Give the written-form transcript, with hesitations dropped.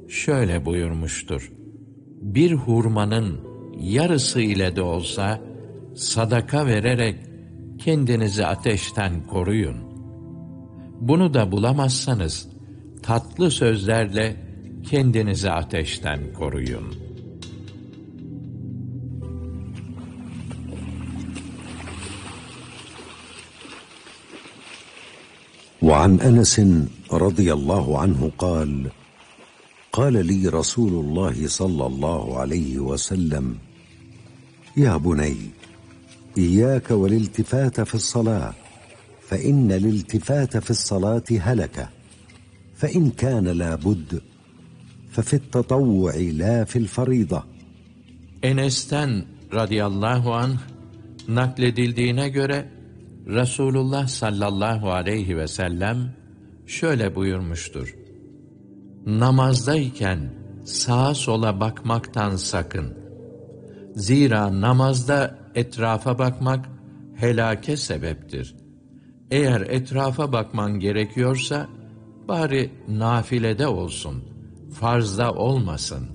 şöyle buyurmuştur: bir hurmanın yarısı ile de olsa sadaka vererek kendinizi ateşten koruyun. Bunu da bulamazsanız tatlı sözlerle kendinizi ateşten koruyun. وعن أنس رضي الله عنه قال: قال لي رسول الله صلى الله عليه وسلم: يا بني، إياك والالتفات في الصلاة، فإن الالتفات في الصلاة هلكة، فإن كان لا بد ففي التطوع لا في الفريضة. Enes'ten radıyallahu anh nakledildiğine göre Resulullah sallallahu aleyhi ve sellem şöyle buyurmuştur: namazdayken sağa sola bakmaktan sakın. Zira namazda etrafa bakmak helake sebeptir. Eğer etrafa bakman gerekiyorsa bari nafilede olsun, farzda olmasın.